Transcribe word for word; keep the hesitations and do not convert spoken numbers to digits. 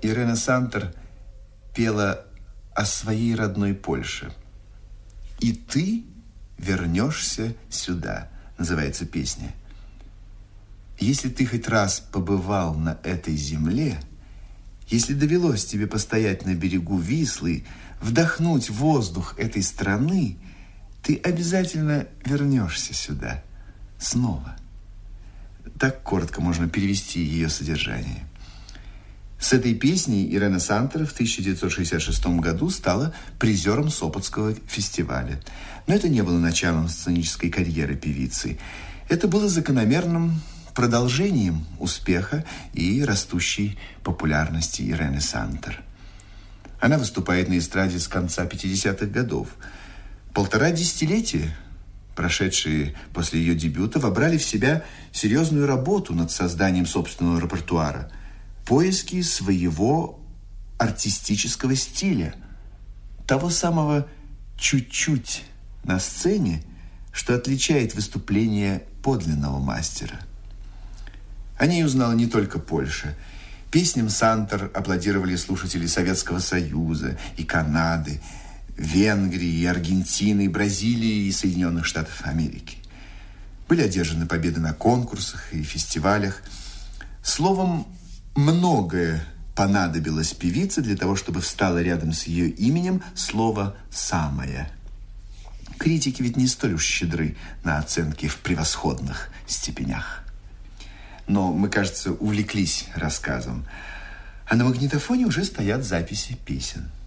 Ирена Сантер пела о своей родной Польше. «И ты вернешься сюда», называется песня. Если ты хоть раз побывал на этой земле, если довелось тебе постоять на берегу Вислы, вдохнуть воздух этой страны, ты обязательно вернешься сюда снова. Так коротко можно перевести ее содержание. С этой песней Ирена Сантер в тысяча девятьсот шестьдесят шестом году стала призером Сопотского фестиваля. Но это не было началом сценической карьеры певицы. Это было закономерным продолжением успеха и растущей популярности Ирены Сантер. Она выступает на эстраде с конца пятидесятых годов. Полтора десятилетия, прошедшие после ее дебюта, вобрали в себя серьезную работу над созданием собственного репертуара, поиски своего артистического стиля, того самого чуть-чуть на сцене, что отличает выступление подлинного мастера. О ней узнала не только Польша. Песням Сантер аплодировали слушатели Советского Союза и Канады, Венгрии, и Аргентины, и Бразилии и Соединенных Штатов Америки. Были одержаны победы на конкурсах и фестивалях. Словом, многое понадобилось певице для того, чтобы встало рядом с ее именем слово «самое». Критики ведь не столь уж щедры на оценки в превосходных степенях. Но мы, кажется, увлеклись рассказом. А на магнитофоне уже стоят записи песен.